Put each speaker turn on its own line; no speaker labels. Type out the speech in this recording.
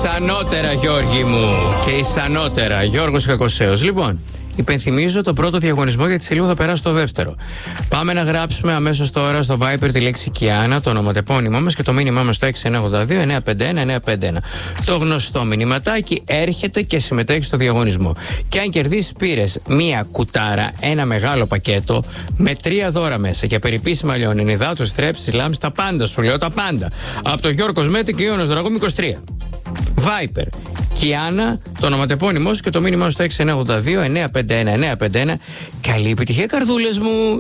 Ισανότερα, Γιώργη μου. Και ισανότερα. Γιώργος Κακοσέος. Λοιπόν, υπενθυμίζω το πρώτο διαγωνισμό γιατί σε λίγο θα περάσει το δεύτερο. Πάμε να γράψουμε αμέσως τώρα στο Viber τη λέξη Κιάνα, το ονοματεπώνυμό μας και το μήνυμά μας στο 6982-951-951. Το γνωστό μηνυματάκι έρχεται και συμμετέχει στο διαγωνισμό. Και αν κερδίσεις, πήρες μία κουτάρα, ένα μεγάλο πακέτο με 3 δώρα μέσα και περιπίσιμα λιώνιν, υδάτους, στρέψεις, λάμψεις, τα πάντα σου λέω, τα πάντα. Από το Γιώργο Σμέτη και Ιώνας Δραγούμη 23. Viper Κιάνα, το ονοματεπώνυμό σου και το μήνυμά σου στο 6982-951-951. Καλή επιτυχία, καρδούλες μου.